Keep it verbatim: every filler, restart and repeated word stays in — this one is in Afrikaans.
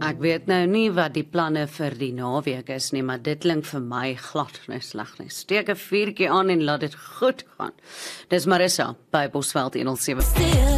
Ek weet nou nie wat die planne vir die naweek is nie, maar dit klink vir my glad nie sleg nie. Steek 'n vuurtjie aan en laat dit goed gaan. Dis Marissa by Bosveld honderd sewe.